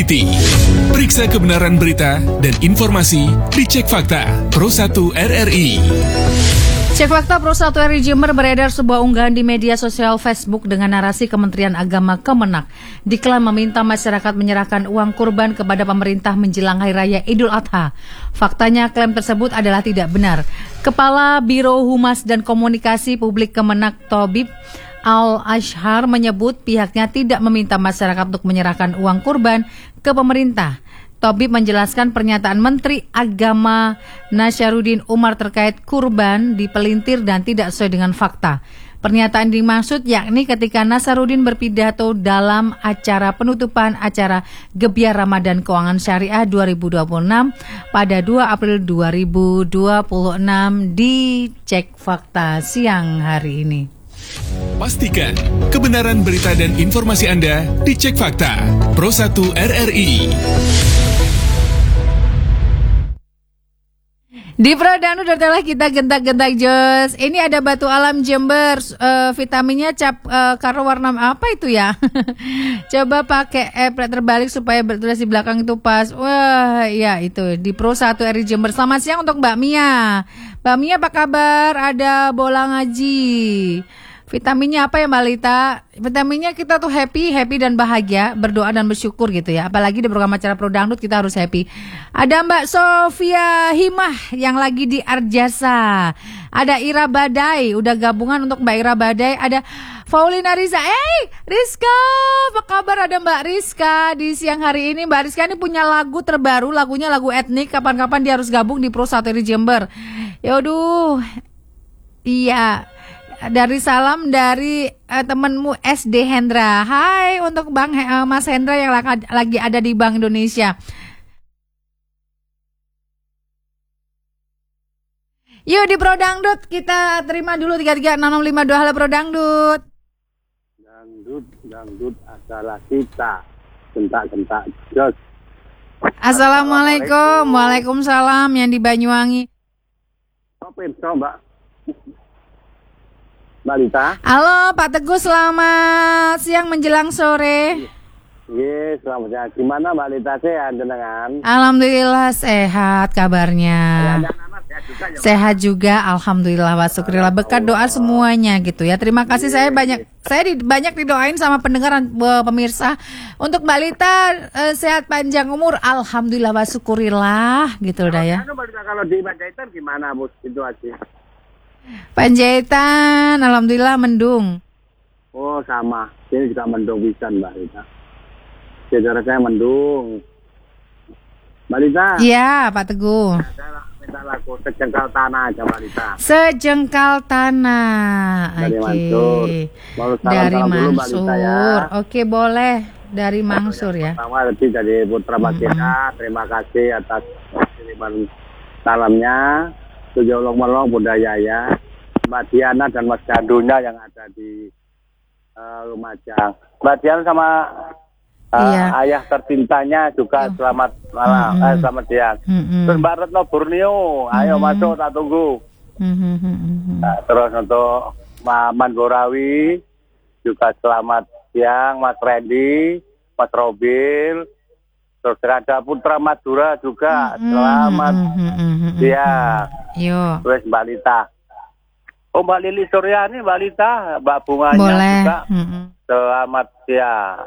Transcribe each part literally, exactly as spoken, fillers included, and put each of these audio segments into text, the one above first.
Reality. Periksa kebenaran berita dan informasi di Cek Fakta Pro satu R R I. Cek Fakta Pro satu R R I Jember beredar sebuah unggahan di media sosial Facebook dengan narasi Kementerian Agama Kemenak diklaim meminta masyarakat menyerahkan uang kurban kepada pemerintah menjelang Hari Raya Idul Adha. Faktanya klaim tersebut adalah tidak benar. Kepala Biro Humas dan Komunikasi Publik Kemenak Tobib Al-Ashhar menyebut pihaknya tidak meminta masyarakat untuk menyerahkan uang kurban ke pemerintah. Tobib menjelaskan pernyataan Menteri Agama Nasyarudin Umar terkait kurban dipelintir dan tidak sesuai dengan fakta. Pernyataan dimaksud yakni ketika Nasaruddin berpidato dalam acara penutupan acara Gebiar Ramadan Keuangan Syariah dua ribu dua puluh enam pada dua April dua ribu dua puluh enam di Cek Fakta siang hari ini. Pastikan kebenaran berita dan informasi Anda di Cek Fakta Pro satu R R I. Di Prodanu adalah kita gentak-gentak jos. Ini ada batu alam Jember, uh, vitaminnya cap uh, karo warna apa itu ya? Coba pakai eplet terbalik supaya bertulis di belakang itu pas. Wah, ya itu di Pro satu R R I Jember. Selamat siang untuk Mbak Mia. Mbak Mia apa kabar? Ada bola ngaji. Vitaminnya apa ya Mbak Lita? Vitaminnya kita tuh happy, happy dan bahagia, berdoa dan bersyukur gitu ya. Apalagi di program acara Pro Dangdut kita harus happy. Ada Mbak Sofia Himah yang lagi di Arjasa. Ada Ira Badai, udah gabungan untuk Mbak Ira Badai. Ada Faulina Riza. Hey Rizka, apa kabar? Ada Mbak Rizka di siang hari ini. Mbak Rizka ini punya lagu terbaru, lagunya lagu etnik. Kapan-kapan dia harus gabung di Pro satu R R I Jember. Yauduh, iya. Dari salam dari uh, temanmu S D Hendra. Hai untuk Bang uh, Mas Hendra yang lagi ada di Bank Indonesia. Yuk di Pro Dangdut kita terima dulu tiga tiga enam enam lima dua. Halo Pro Dangdut. Dangdut, dangdut adalah kita. Gentak-gentak jos. Assalamualaikum. Waalaikumsalam yang di Banyuwangi. Oke, coba. Mbak Lita. Halo Pak Teguh, selamat siang menjelang sore. Iya, selamat siang. Gimana Mbak Lita, sehat dengan? Alhamdulillah sehat kabarnya. Ada anak sehat juga, ya, sehat juga, alhamdulillah wa syukurillah. Berkat doa semuanya gitu ya. Terima kasih, saya banyak saya di, banyak didoain sama pendengar uh, pemirsa. Untuk Mbak Lita uh, sehat panjang umur, alhamdulillah wa syukurillah gitu dah ya. Kalau di Panjaitan gimana Bu situasi? Panjaitan, alhamdulillah mendung. Oh sama, ini juga mendung bisa Mbak Lita. Saudara saya mendung. Mbak Lita. Iya Pak Teguh. Saya minta lagu Sejengkal Tanah aja Mbak Lita. Sejengkal Tanah. Dari Oke. Mansur. Mau salam Dari salam dulu, Mbak Mansur. Lita, ya. Oke boleh. Dari Mansur ya. Pertama tadi dari Putra Baginda, mm-hmm. Terima kasih atas kiriman salamnya. Tujuh Melong Bunda Yaya, Mbak Diana dan Mas Gandunya yang ada di uh, Lumajang. Mbak Diana sama uh, iya. ayah tercintanya juga oh. selamat malam, mm-hmm. eh, selamat siang. Mm-hmm. Terus Mbak Retno Borneo, ayo mm-hmm. masuk tak tunggu. Mm-hmm. Nah, terus untuk Maman Gorawi juga selamat siang, Mas Randy, Mas Robil. Terus ada Putra Madura juga, mm-hmm. selamat mm-hmm. siang. Yo. Terus Mbak Lita. Oh Mbak Lili Suryani, Mbak Lita, Mbak Bunganya boleh. juga. Mm-hmm. Selamat siang.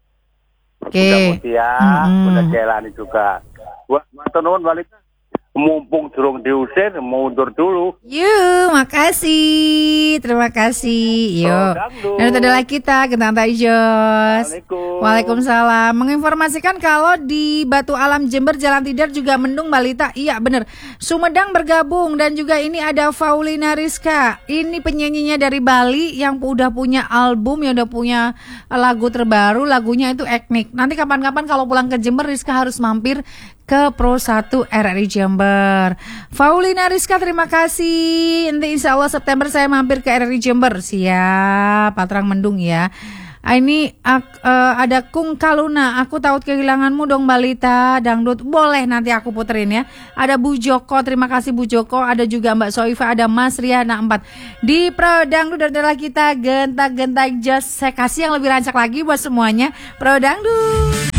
Oke. Okay. Udah Mutia, mm-hmm. udah Jelani juga. Buat teman-teman Mbak Lita. Mumpung durung diusir, mundur dulu. Yuk, makasih. Terima kasih. Yuk. Dan adalah kita, Gentang Tajos. Assalamualaikum. Waalaikumsalam. Menginformasikan kalau di Batu Alam Jember Jalan Tidar juga mendung Mbak Lita. Iya benar. Sumedang bergabung dan juga ini ada Faulina Rizka. Ini penyanyinya dari Bali yang udah punya album, yang udah punya lagu terbaru. Lagunya itu etnik. Nanti kapan-kapan kalau pulang ke Jember Rizka harus mampir ke Pro satu R R I Jember. Faulina Rizka terima kasih. Nanti insya Allah September saya mampir ke R R I Jember. Siap, Patrang mendung ya. Ini uh, ada Kung Kaluna. Aku takut kehilanganmu dong Mbak Lita. Dangdut boleh nanti aku puterin ya. Ada Bu Joko, terima kasih Bu Joko. Ada juga Mbak Soifa, ada Mas Riana empat. Di Pro Dangdut adalah kita gentak-gentak jos. Saya kasih yang lebih rancak lagi buat semuanya. Pro Dangdut.